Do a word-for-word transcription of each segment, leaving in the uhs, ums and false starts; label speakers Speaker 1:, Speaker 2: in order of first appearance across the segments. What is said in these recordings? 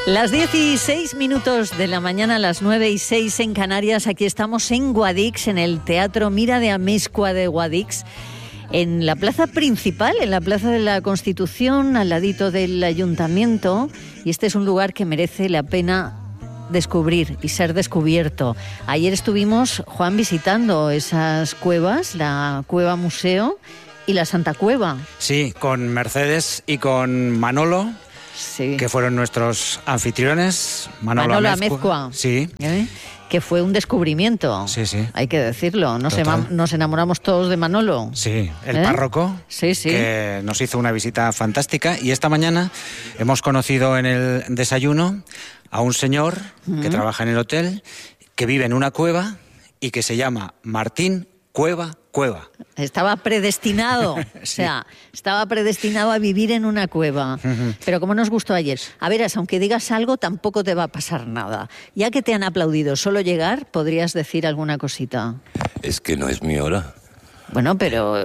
Speaker 1: Las dieciséis minutos de la mañana, las nueve y seis en Canarias. Aquí estamos en Guadix, en el Teatro Mira de Amezcua de Guadix, en la plaza principal, en la Plaza de la Constitución, al ladito del Ayuntamiento. Y este es un lugar que merece la pena descubrir y ser descubierto. Ayer estuvimos, Juan, visitando esas cuevas, la Cueva Museo y la Santa Cueva.
Speaker 2: Sí, con Mercedes y con Manolo, sí, que fueron nuestros anfitriones. Manolo,
Speaker 1: Manolo
Speaker 2: Amezcua.
Speaker 1: Amezcua.
Speaker 2: Sí.
Speaker 1: ¿Eh? Que fue un descubrimiento.
Speaker 2: Sí, sí.
Speaker 1: Hay que decirlo. Nos, ema- nos enamoramos todos de Manolo.
Speaker 2: Sí, el
Speaker 1: ¿Eh?
Speaker 2: párroco,
Speaker 1: sí, sí.
Speaker 2: que nos hizo una visita fantástica. Y esta mañana hemos conocido en el desayuno a un señor uh-huh. que trabaja en el hotel, que vive en una cueva y que se llama Martín Cueva Cueva.
Speaker 1: Estaba predestinado, sí. o sea, estaba predestinado a vivir en una cueva. Uh-huh. Pero como nos gustó ayer, a veras, aunque digas algo, tampoco te va a pasar nada. Ya que te han aplaudido solo llegar, ¿podrías decir alguna cosita?
Speaker 3: Es que no es mi hora.
Speaker 1: Bueno, pero,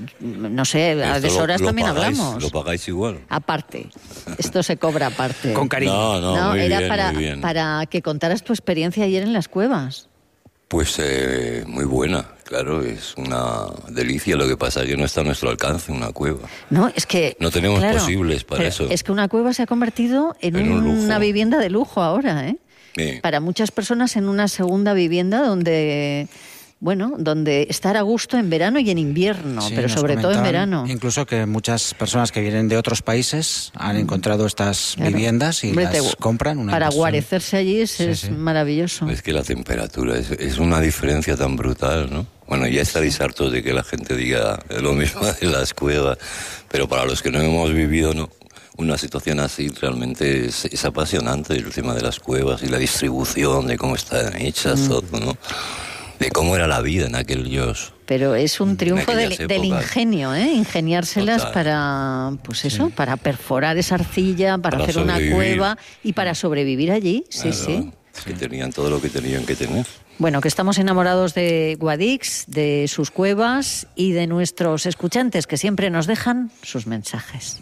Speaker 1: no sé, a
Speaker 3: Esto
Speaker 1: deshoras
Speaker 3: lo, lo
Speaker 1: también
Speaker 3: pagáis,
Speaker 1: hablamos.
Speaker 3: Lo pagáis igual.
Speaker 1: Aparte, esto se cobra aparte.
Speaker 2: Con cariño.
Speaker 3: No, no,
Speaker 1: no
Speaker 3: muy
Speaker 1: era
Speaker 3: bien,
Speaker 1: para,
Speaker 3: muy bien.
Speaker 1: para que contaras tu experiencia ayer en las cuevas.
Speaker 3: Pues eh, muy buena, claro, es una delicia. Lo que pasa es que no está a nuestro alcance una cueva.
Speaker 1: No, es que...
Speaker 3: No tenemos
Speaker 1: claro,
Speaker 3: posibles para eso.
Speaker 1: Es que una cueva se ha convertido en,
Speaker 3: en un
Speaker 1: una
Speaker 3: lujo.
Speaker 1: vivienda de lujo ahora, ¿eh?
Speaker 3: Sí.
Speaker 1: Para muchas personas en una segunda vivienda donde... Bueno, donde estar a gusto en verano y en invierno,
Speaker 2: Sí,
Speaker 1: pero sobre todo en verano.
Speaker 2: Incluso que muchas personas que vienen de otros países han encontrado estas
Speaker 1: Claro.
Speaker 2: viviendas y
Speaker 1: Hombre,
Speaker 2: las
Speaker 1: te-
Speaker 2: compran. Una
Speaker 1: Para
Speaker 2: inversión.
Speaker 1: guarecerse allí es,
Speaker 2: Sí,
Speaker 1: es
Speaker 2: sí.
Speaker 1: maravilloso.
Speaker 3: Es que la temperatura es, es una diferencia tan brutal, ¿no? Bueno, ya estaréis hartos de que la gente diga lo mismo de las cuevas, pero para los que no hemos vivido, no, una situación así realmente es, es apasionante, el tema de las cuevas y la distribución, de cómo están hechas,
Speaker 1: Mm.
Speaker 3: todo, ¿no? De cómo era la vida en aquellos...
Speaker 1: Pero es un triunfo del,
Speaker 3: aquellas
Speaker 1: del
Speaker 3: épocas.
Speaker 1: ingenio, ¿eh? Ingeniárselas
Speaker 3: Total.
Speaker 1: para, pues eso, para perforar esa arcilla, para,
Speaker 3: Para
Speaker 1: hacer una
Speaker 3: sobrevivir.
Speaker 1: cueva y para sobrevivir allí. Sí,
Speaker 3: Claro,
Speaker 1: sí.
Speaker 3: que tenían todo lo que tenían que tener.
Speaker 1: Bueno, que estamos enamorados de Guadix, de sus cuevas y de nuestros escuchantes que siempre nos dejan sus mensajes.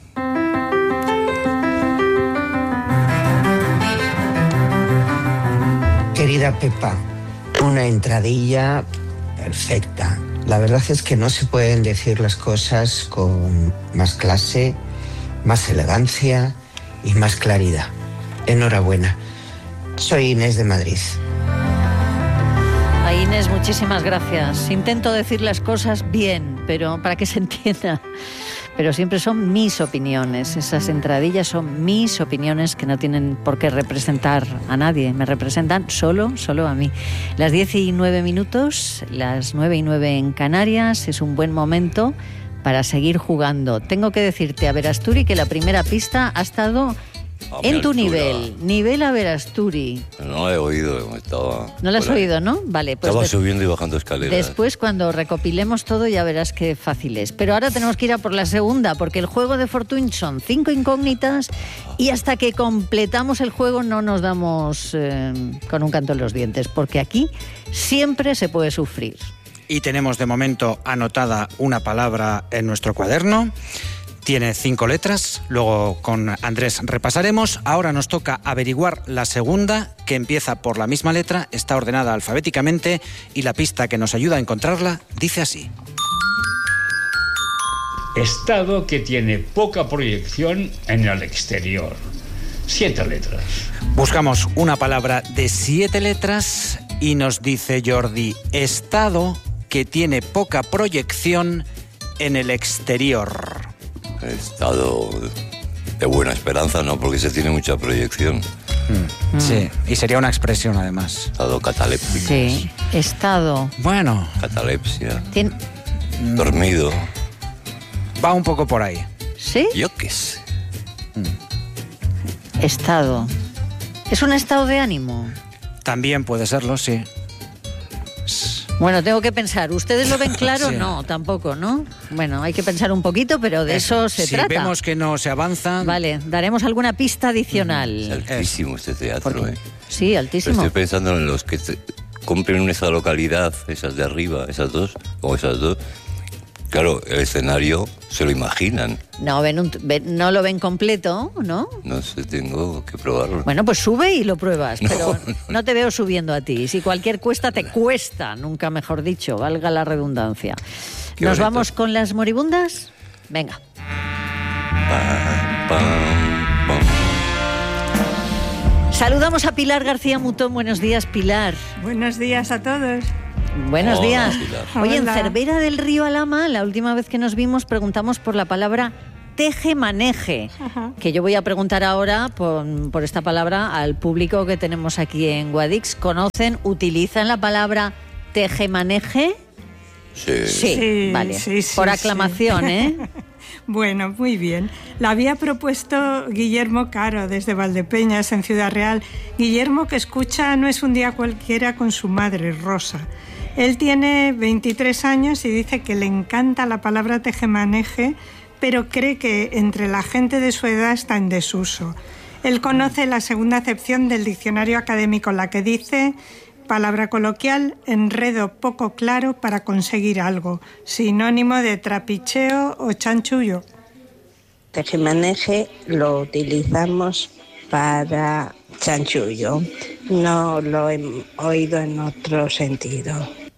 Speaker 4: Querida Pepa, una entradilla perfecta. La verdad es que no se pueden decir las cosas con más clase, más elegancia y más claridad. Enhorabuena. Soy Inés de Madrid.
Speaker 1: A Inés, muchísimas gracias. Intento decir las cosas bien, pero para que se entienda. Pero siempre son mis opiniones. Esas entradillas son mis opiniones que no tienen por qué representar a nadie. Me representan solo, solo a mí. Las diez y nueve minutos, las nueve y nueve en Canarias. Es un buen momento para seguir jugando. Tengo que decirte, Averasturi, que la primera pista ha estado
Speaker 3: A mi
Speaker 1: en tu
Speaker 3: altura.
Speaker 1: nivel. Nivel Averasturi.
Speaker 3: No la he oído, estaba...
Speaker 1: ¿No lo has
Speaker 3: por ahí.
Speaker 1: oído, no? Vale, pues...
Speaker 3: Estaba
Speaker 1: de-
Speaker 3: subiendo y bajando escaleras.
Speaker 1: Después, cuando recopilemos todo, ya verás qué fácil es. Pero ahora tenemos que ir a por la segunda, porque el juego de Fortuny son cinco incógnitas y hasta que completamos el juego no nos damos eh, con un canto en los dientes, porque aquí siempre se puede sufrir.
Speaker 2: Y tenemos de momento anotada una palabra en nuestro cuaderno. Tiene cinco letras, luego con Andrés repasaremos. Ahora nos toca averiguar la segunda, que empieza por la misma letra, está ordenada alfabéticamente y la pista que nos ayuda a encontrarla dice así.
Speaker 5: Estado que tiene poca proyección en el exterior. Siete letras.
Speaker 2: Buscamos una palabra de siete letras y nos dice Jordi, estado que tiene poca proyección en el exterior.
Speaker 3: Estado de buena esperanza, no, porque se tiene mucha proyección.
Speaker 2: Mm. Sí, y sería una expresión además.
Speaker 3: Estado cataléptico.
Speaker 1: Sí, estado.
Speaker 2: Bueno,
Speaker 3: Catalepsia.
Speaker 1: Tien-
Speaker 3: Dormido.
Speaker 2: va un poco por ahí.
Speaker 1: ¿Sí?
Speaker 3: Yo qué sé.
Speaker 1: Estado. ¿Es un estado de ánimo?
Speaker 2: También puede serlo, sí.
Speaker 1: Bueno, tengo que pensar. ¿Ustedes lo ven claro?
Speaker 2: Sí.
Speaker 1: No, tampoco, ¿no? Bueno, hay que pensar un poquito, pero de eso, se
Speaker 2: si
Speaker 1: trata.
Speaker 2: vemos que no se avanza...
Speaker 1: Vale, daremos alguna pista
Speaker 3: Es
Speaker 1: adicional.
Speaker 3: altísimo este teatro,
Speaker 1: Porque-
Speaker 3: ¿eh?
Speaker 1: Sí,
Speaker 3: Pero
Speaker 1: altísimo.
Speaker 3: estoy pensando en los que te- compren en esa localidad, esas de arriba, esas dos, o esas dos, claro, el escenario se lo imaginan.
Speaker 1: No, ven un, ven, no lo ven completo, ¿no?
Speaker 3: No sé, tengo que probarlo.
Speaker 1: Bueno, pues sube y lo pruebas,
Speaker 3: No,
Speaker 1: pero
Speaker 3: no.
Speaker 1: no te veo subiendo a ti. Si cualquier cuesta, te cuesta, nunca mejor dicho, valga la redundancia.
Speaker 3: Qué
Speaker 1: ¿Nos
Speaker 3: bonito.
Speaker 1: vamos con las moribundas? Venga.
Speaker 3: Pam, pam, pam.
Speaker 1: Saludamos a Pilar García Mutón. Buenos días, Pilar.
Speaker 6: Buenos días a todos.
Speaker 1: Buenos
Speaker 3: Hola,
Speaker 1: días.
Speaker 3: Pilar.
Speaker 1: Oye, en
Speaker 6: Hola.
Speaker 1: Cervera del Río Alhama, la última vez que nos vimos, preguntamos por la palabra tejemaneje,
Speaker 6: Ajá.
Speaker 1: que yo voy a preguntar ahora por, por esta palabra al público que tenemos aquí en Guadix. ¿Conocen, utilizan la palabra tejemaneje?
Speaker 3: Sí.
Speaker 1: Sí,
Speaker 6: Sí,
Speaker 1: vale.
Speaker 6: sí, sí,
Speaker 1: por
Speaker 6: sí.
Speaker 1: aclamación, ¿eh?
Speaker 6: Bueno, muy bien. La había propuesto Guillermo Caro desde Valdepeñas, en Ciudad Real. Guillermo, que escucha No es un día cualquiera con su madre, Rosa. Él tiene veintitrés años y dice que le encanta la palabra tejemaneje, pero cree que entre la gente de su edad está en desuso. Él conoce la segunda acepción del diccionario académico, la que dice: palabra coloquial, enredo poco claro para conseguir algo, sinónimo de trapicheo o chanchullo.
Speaker 7: Tejemaneje lo utilizamos para chanchullo, no lo he oído en otro sentido.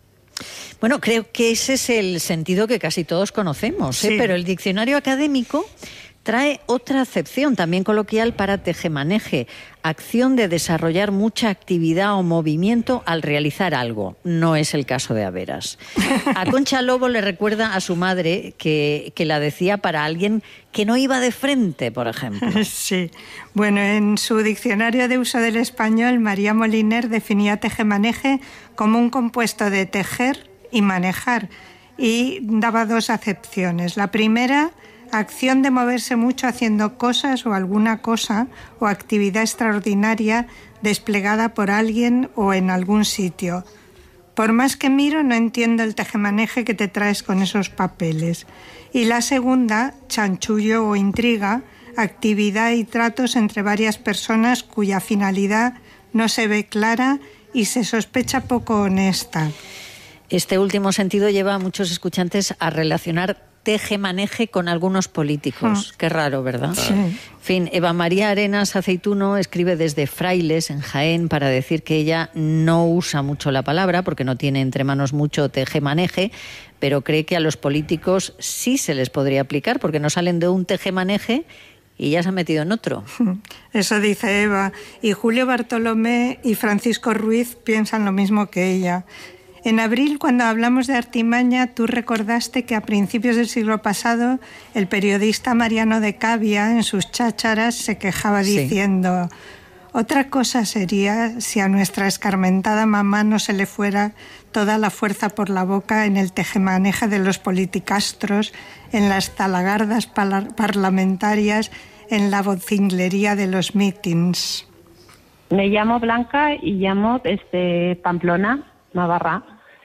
Speaker 1: Bueno, creo que ese es el sentido que casi todos conocemos, ¿eh?
Speaker 6: Sí.
Speaker 1: Pero el diccionario académico trae otra acepción, también coloquial, para tejemaneje: acción de desarrollar mucha actividad o movimiento al realizar algo. No es el caso de Averas. A Concha Lobo le recuerda a su madre que, que la decía para alguien que no iba de frente, por ejemplo.
Speaker 6: Sí. Bueno, en su diccionario de uso del español, María Moliner definía tejemaneje como un compuesto de tejer y manejar, y daba dos acepciones. La primera, acción de moverse mucho haciendo cosas o alguna cosa o actividad extraordinaria desplegada por alguien o en algún sitio. Por más que miro, no entiendo el tejemaneje que te traes con esos papeles. Y la segunda, chanchullo o intriga, actividad y tratos entre varias personas cuya finalidad no se ve clara y se sospecha poco honesta.
Speaker 1: Este último sentido lleva a muchos escuchantes a relacionar tejemaneje con algunos políticos.
Speaker 6: Ah.
Speaker 1: Qué raro, ¿verdad?
Speaker 6: Sí.
Speaker 1: En fin, Eva María Arenas Aceituno escribe desde Frailes, en Jaén, para decir que ella no usa mucho la palabra porque no tiene entre manos mucho tejemaneje, pero cree que a los políticos sí se les podría aplicar porque no salen de un tejemaneje y ya se han metido en otro.
Speaker 6: Eso dice Eva. Y Julio Bartolomé y Francisco Ruiz piensan lo mismo que ella. En abril, cuando hablamos de artimaña, tú recordaste que a principios del siglo pasado el periodista Mariano de Cavia, en sus chácharas, se quejaba
Speaker 1: Sí.
Speaker 6: diciendo: otra cosa sería si a nuestra escarmentada mamá no se le fuera toda la fuerza por la boca en el tejemaneje de los politicastros, en las talagardas par- parlamentarias, en la vocinglería de los mítins.
Speaker 8: Me llamo Blanca y llamo desde Pamplona, Navarra.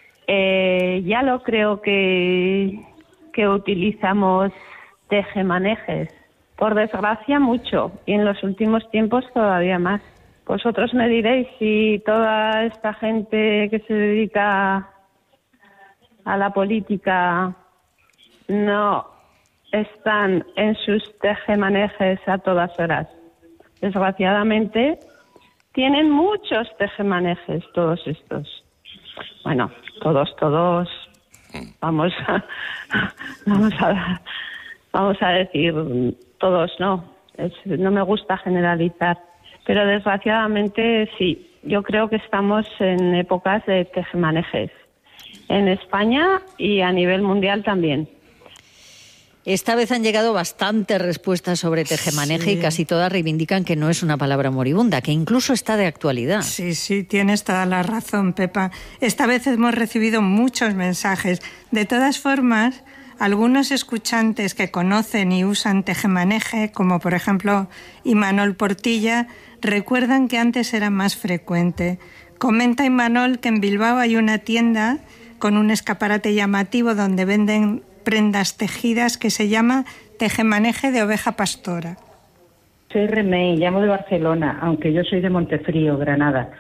Speaker 8: Eh, ya lo creo que, que utilizamos tejemanejes. Por desgracia, mucho. Y en los últimos tiempos todavía más. Vosotros me diréis si toda esta gente que se dedica a la política no están en sus tejemanejes a todas horas. Desgraciadamente, tienen muchos tejemanejes todos estos. Bueno, todos, todos, vamos a, vamos a, vamos a decir todos, no, es, no me gusta generalizar, pero desgraciadamente sí, yo creo que estamos en épocas de tejemanejes, en España y a nivel mundial también.
Speaker 1: Esta vez han llegado bastantes respuestas sobre tejemaneje
Speaker 6: Sí.
Speaker 1: y casi todas reivindican que no es una palabra moribunda, que incluso está de actualidad.
Speaker 6: Sí, sí, tienes toda la razón, Pepa. Esta vez hemos recibido muchos mensajes. De todas formas, algunos escuchantes que conocen y usan tejemaneje, como por ejemplo Imanol Portilla, recuerdan que antes era más frecuente. Comenta Imanol que en Bilbao hay una tienda con un escaparate llamativo donde venden prendas tejidas que se llama tejemaneje de oveja pastora.
Speaker 9: Soy Remey, llamo de Barcelona, aunque yo soy de Montefrío, Granada.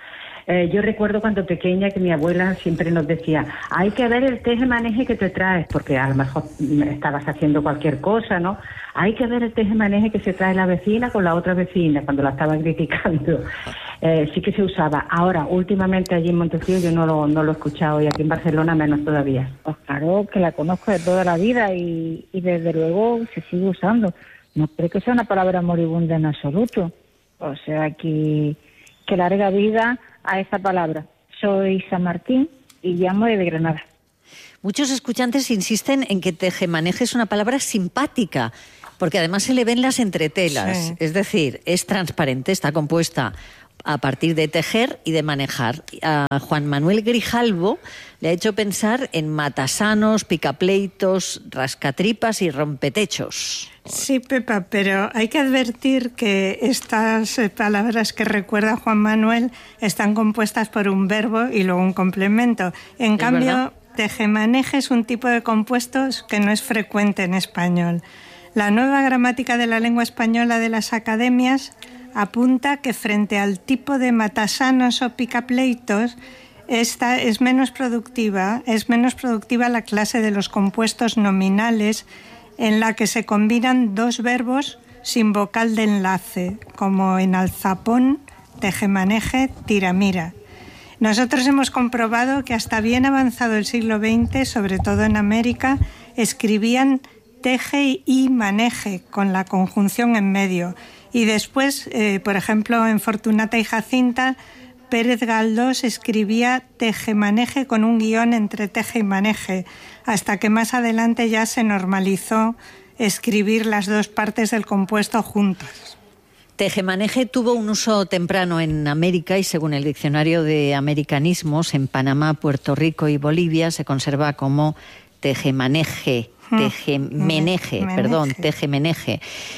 Speaker 9: Eh, yo recuerdo cuando pequeña que mi abuela siempre nos decía, hay que ver el teje-maneje que te traes, porque a lo mejor estabas haciendo cualquier cosa, ¿no? Hay que ver el teje-maneje que se trae la vecina con la otra vecina, cuando la estaba criticando. Eh, sí que se usaba. Ahora, últimamente allí en Montefrío yo no lo, no lo he escuchado, y aquí en Barcelona menos todavía.
Speaker 10: Pues claro, que la conozco de toda la vida y, y desde luego se sigue usando. No creo que sea una palabra moribunda en absoluto. O sea, que, que larga vida a esa palabra. Soy San Martín y llamo desde Granada.
Speaker 1: Muchos escuchantes insisten en que tejemaneje es una palabra simpática, porque además se le ven las entretelas. Sí. Es decir, es transparente, está compuesta a partir de tejer y de manejar. A Juan Manuel Grijalvo le ha hecho pensar en matasanos, picapleitos, rascatripas y rompetechos.
Speaker 6: Sí, Pepa, pero hay que advertir que estas palabras que recuerda Juan Manuel están compuestas por un verbo y luego un complemento. En cambio, ¿verdad? Tejemaneje es un tipo de compuestos que no es frecuente en español. La nueva gramática de la lengua española de las academias apunta que frente al tipo de matasanos o picapleitos, esta es menos productiva, es menos productiva la clase de los compuestos nominales en la que se combinan dos verbos sin vocal de enlace, como en alzapón, tejemaneje, tiramira. Nosotros hemos comprobado que hasta bien avanzado el siglo veinte, sobre todo en América, escribían teje y maneje con la conjunción en medio. Y después, eh, por ejemplo, en Fortunata y Jacinta, Pérez Galdós escribía tejemaneje con un guión entre teje y maneje, hasta que más adelante ya se normalizó escribir las dos partes del compuesto juntas.
Speaker 1: Tejemaneje tuvo un uso temprano en América y según el Diccionario de Americanismos, en Panamá, Puerto Rico y Bolivia se conserva como tejemaneje, tejemeneje, mm. perdón, tejemeneje.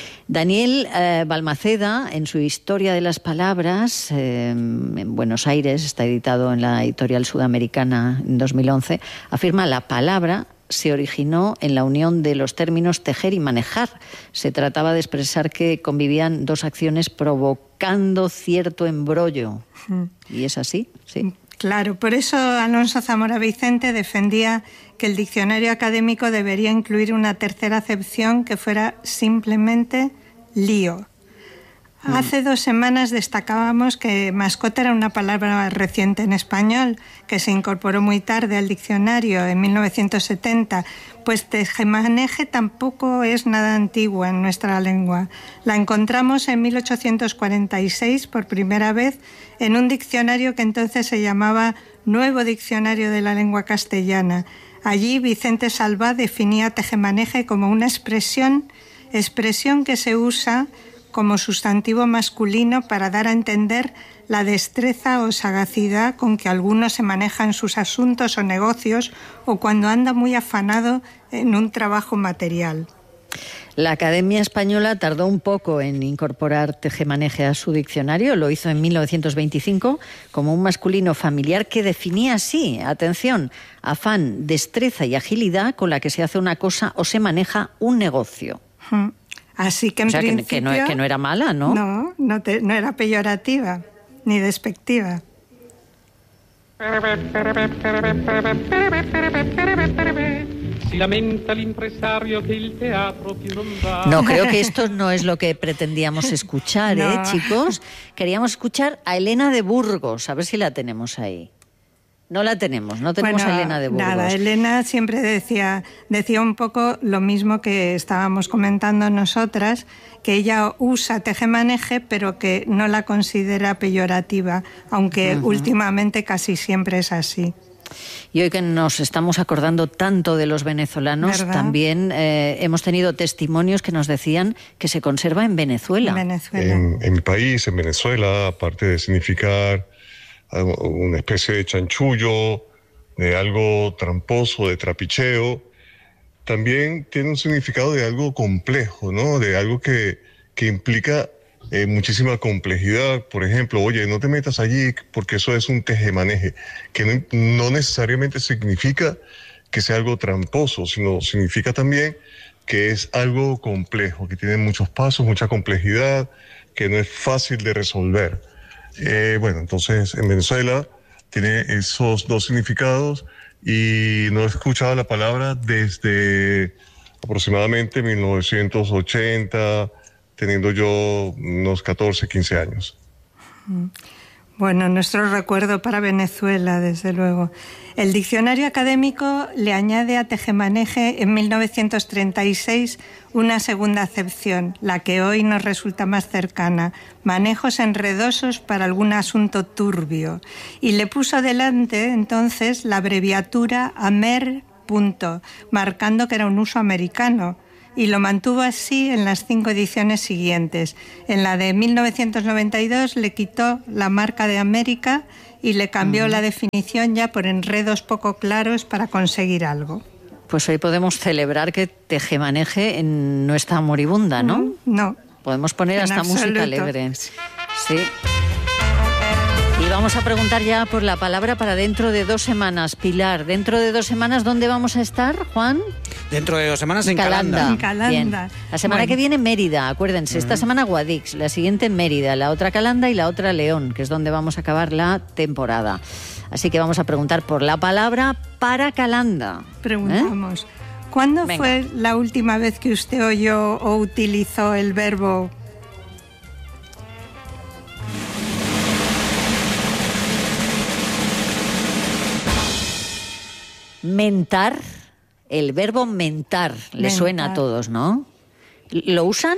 Speaker 1: Daniel eh, Balmaceda, en su Historia de las Palabras, eh, en Buenos Aires, está editado en la editorial sudamericana en dos mil once, afirma la palabra se originó en la unión de los términos tejer y manejar. Se trataba de expresar que convivían dos acciones provocando cierto embrollo. Mm. ¿Y es así? Sí.
Speaker 6: Claro, por eso Alonso Zamora Vicente defendía que el diccionario académico debería incluir una tercera acepción que fuera simplemente lío. Mm. Hace dos semanas destacábamos que mascota era una palabra reciente en español, que se incorporó muy tarde al diccionario, en mil novecientos setenta, pues tejemaneje tampoco es nada antigua en nuestra lengua. La encontramos en mil ochocientos cuarenta y seis por primera vez en un diccionario que entonces se llamaba Nuevo Diccionario de la Lengua Castellana. Allí Vicente Salvá definía tejemaneje como una expresión, expresión que se usa como sustantivo masculino para dar a entender la destreza o sagacidad con que alguno se maneja en sus asuntos o negocios o cuando anda muy afanado en un trabajo material.
Speaker 1: La Academia Española tardó un poco en incorporar tejemaneje a su diccionario, lo hizo en mil novecientos veinticinco como un masculino familiar que definía así, atención, afán, destreza y agilidad con la que se hace una cosa o se maneja un negocio.
Speaker 6: Hmm. Así que en
Speaker 1: o sea,
Speaker 6: principio...
Speaker 1: Que, que, no, que no era mala, ¿no?
Speaker 6: No, no, te, no era peyorativa ni despectiva.
Speaker 1: No, creo que esto no es lo que pretendíamos escuchar, no. ¿eh, chicos? Queríamos escuchar a Elena de Burgos, a ver si la tenemos ahí. No la tenemos, no tenemos
Speaker 6: bueno,
Speaker 1: a Elena de Burgos.
Speaker 6: Nada, Elena siempre decía, decía un poco lo mismo que estábamos comentando nosotras, que ella usa tejemaneje, pero que no la considera peyorativa, aunque uh-huh. últimamente casi siempre es así.
Speaker 1: Y hoy que nos estamos acordando tanto de los venezolanos, ¿verdad? También eh, hemos tenido testimonios que nos decían que se conserva en Venezuela.
Speaker 6: En, Venezuela.
Speaker 11: en, en mi país, en Venezuela, aparte de significar una especie de chanchullo, de algo tramposo, de trapicheo, también tiene un significado de algo complejo, ¿no? De algo que, que implica eh, muchísima complejidad. Por ejemplo, oye, no te metas allí porque eso es un tejemaneje, que no, no necesariamente significa que sea algo tramposo, sino significa también que es algo complejo, que tiene muchos pasos, mucha complejidad, que no es fácil de resolver. Eh, bueno, entonces en Venezuela tiene esos dos significados y no he escuchado la palabra desde aproximadamente mil novecientos ochenta, teniendo yo unos catorce, quince años.
Speaker 6: Bueno, nuestro recuerdo para Venezuela, desde luego. El diccionario académico le añade a tejemaneje en mil novecientos treinta y seis una segunda acepción, la que hoy nos resulta más cercana: manejos enredosos para algún asunto turbio. Y le puso delante entonces la abreviatura AMER, punto, marcando que era un uso americano. Y lo mantuvo así en las cinco ediciones siguientes. En la de mil novecientos noventa y dos le quitó la marca de América y le cambió uh-huh. la definición ya por enredos poco claros para conseguir algo.
Speaker 1: Pues hoy podemos celebrar que tejemaneje no está moribunda, ¿no?
Speaker 6: Uh-huh. No.
Speaker 1: Podemos poner hasta
Speaker 6: absoluto.
Speaker 1: Música alegre. Sí. Y vamos a preguntar ya por la palabra para dentro de dos semanas. Pilar, dentro de dos semanas, ¿dónde vamos a estar, Juan?
Speaker 2: Dentro de dos semanas en
Speaker 1: Calanda.
Speaker 2: Calanda.
Speaker 6: En Calanda.
Speaker 1: Bien. La semana
Speaker 6: bueno.
Speaker 1: que viene Mérida, acuérdense. Esta
Speaker 2: Mm.
Speaker 1: semana Guadix, la siguiente Mérida, la otra Calanda y la otra León, que es donde vamos a acabar la temporada. Así que vamos a preguntar por la palabra para Calanda.
Speaker 6: Preguntamos,
Speaker 1: ¿Eh?
Speaker 6: ¿cuándo
Speaker 1: Venga.
Speaker 6: fue la última vez que usted oyó o utilizó el verbo
Speaker 1: mentar? El verbo mentar, le
Speaker 6: Mentar.
Speaker 1: suena a todos, ¿no? ¿Lo usan?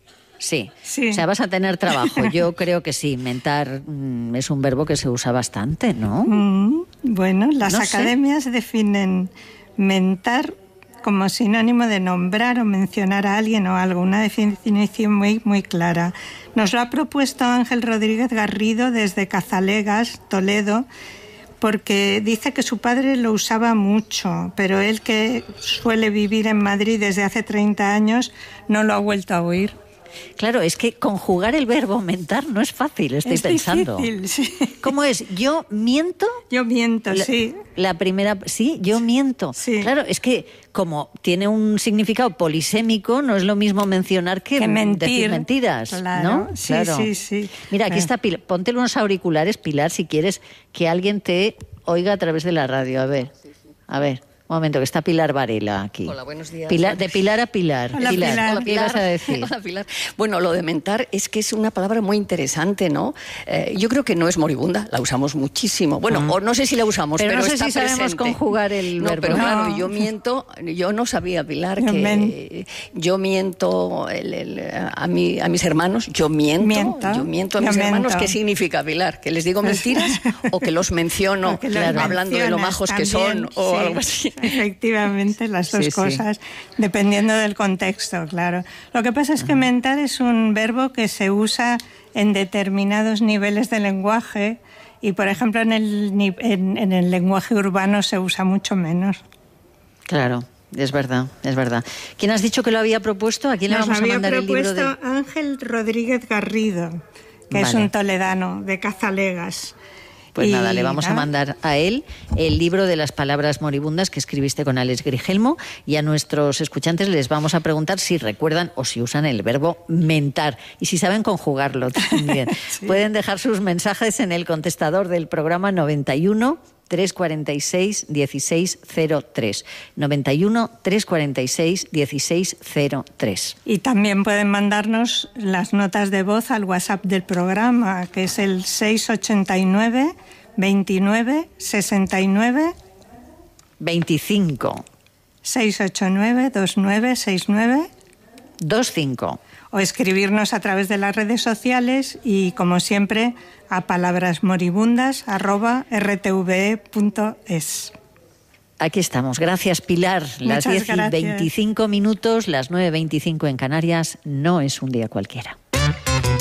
Speaker 1: Sí.
Speaker 6: Sí.
Speaker 1: O sea, vas a tener trabajo. Yo creo que sí. Mentar mm, es un verbo que se usa bastante, ¿no?
Speaker 6: Mm, bueno, las
Speaker 1: No sé.
Speaker 6: academias definen mentar como sinónimo de nombrar o mencionar a alguien o algo, una definición muy, muy clara. Nos lo ha propuesto Ángel Rodríguez Garrido desde Cazalegas, Toledo, porque dice que su padre lo usaba mucho, pero él, que suele vivir en Madrid desde hace treinta años, no lo ha vuelto a oír.
Speaker 1: Claro, es que conjugar el verbo mentar no es fácil, estoy
Speaker 6: Es
Speaker 1: pensando.
Speaker 6: difícil, sí.
Speaker 1: ¿Cómo es? Yo miento.
Speaker 6: Yo miento,
Speaker 1: La,
Speaker 6: sí.
Speaker 1: la primera, sí, yo miento.
Speaker 6: Sí.
Speaker 1: Claro, es que como tiene un significado polisémico, no es lo mismo mencionar que,
Speaker 6: Que mentir.
Speaker 1: decir mentiras,
Speaker 6: Claro,
Speaker 1: ¿no?
Speaker 6: sí,
Speaker 1: Claro.
Speaker 6: sí, sí.
Speaker 1: Mira, aquí
Speaker 6: Eh.
Speaker 1: está Pilar. Ponte unos auriculares, Pilar, si quieres que alguien te oiga a través de la radio. A ver, a ver. Un momento, que está Pilar Varela aquí.
Speaker 12: Hola, buenos días.
Speaker 1: Pilar, de Pilar a Pilar.
Speaker 6: Hola, Pilar.
Speaker 12: Hola,
Speaker 1: ¿Qué
Speaker 12: Pilar.
Speaker 1: ibas a decir?
Speaker 12: Hola, Pilar. Bueno, lo de mentar es que es una palabra muy interesante, ¿no? Eh, yo creo que no es moribunda, la usamos muchísimo. Bueno,
Speaker 1: Mm.
Speaker 12: o no sé si la usamos,
Speaker 1: Pero
Speaker 12: pero,
Speaker 1: no sé
Speaker 12: está
Speaker 1: si sabemos
Speaker 12: presente.
Speaker 1: conjugar el
Speaker 12: no,
Speaker 1: verbo.
Speaker 12: Pero
Speaker 6: No.
Speaker 12: claro, yo miento, yo no sabía, Pilar,
Speaker 6: Yo
Speaker 12: que
Speaker 6: men-
Speaker 12: yo miento el- el- a, mi- a mis hermanos, yo miento,
Speaker 6: Miento.
Speaker 12: yo miento a
Speaker 6: Yo
Speaker 12: mis hermanos.
Speaker 6: miento.
Speaker 12: ¿Qué significa, Pilar? ¿Que les digo mentiras o que los menciono
Speaker 6: O que los
Speaker 12: hablando de lo
Speaker 6: mencionas
Speaker 12: majos que
Speaker 6: también,
Speaker 12: son o
Speaker 6: sí,
Speaker 12: algo así?
Speaker 6: Efectivamente, las dos
Speaker 1: Sí, sí.
Speaker 6: cosas, dependiendo del contexto, claro. Lo que pasa es que mentar es un verbo que se usa en determinados niveles de lenguaje y, por ejemplo, en el, ni- en, en el lenguaje urbano se usa mucho menos.
Speaker 1: Claro, es verdad, es verdad. ¿Quién has dicho que lo había propuesto? ¿A quién le
Speaker 6: Nos
Speaker 1: vamos a
Speaker 6: había
Speaker 1: mandar el libro
Speaker 6: propuesto
Speaker 1: de...?
Speaker 6: Ángel Rodríguez Garrido, que es
Speaker 1: Vale.
Speaker 6: un toledano de Cazalegas.
Speaker 1: Pues
Speaker 6: Y
Speaker 1: nada, le vamos a
Speaker 6: nada.
Speaker 1: mandar a él el libro de las palabras moribundas que escribiste con Alex Grigelmo, y a nuestros escuchantes les vamos a preguntar si recuerdan o si usan el verbo mentar y si saben conjugarlo también.
Speaker 6: Sí.
Speaker 1: Pueden dejar sus mensajes en el contestador del programa noventa y uno, trescientos cuarenta y seis, dieciséis cero tres. noventa y uno, trescientos cuarenta y seis, dieciséis cero tres.
Speaker 6: Y también pueden mandarnos las notas de voz al WhatsApp del programa, que es el seis ochenta y nueve, veintinueve, sesenta y nueve,
Speaker 1: veinticinco,
Speaker 6: seis ocho nueve, veintinueve, sesenta y nueve,
Speaker 1: veinticinco.
Speaker 6: o escribirnos a través de las redes sociales y, como siempre, a palabrasmoribundas arroba r t v e punto es.
Speaker 1: Aquí estamos. Gracias, Pilar. Las
Speaker 6: Muchas
Speaker 1: diez y
Speaker 6: gracias.
Speaker 1: veinticinco minutos, las nueve y veinticinco en Canarias. No es un día cualquiera.